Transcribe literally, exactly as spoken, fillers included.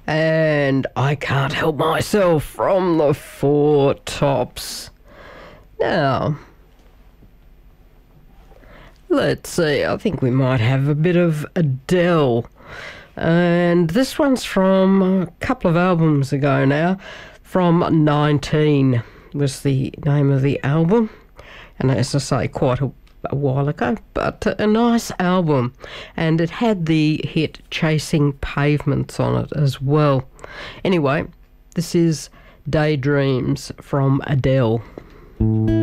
And I Can't Help Myself from the Four Tops. Now, let's see, I think we might have a bit of Adele. And this one's from a couple of albums ago now. From nineteen was the name of the album. And as I say, quite a, a while ago, but a nice album. And it had the hit Chasing Pavements on it as well. Anyway, this is Daydreams from Adele.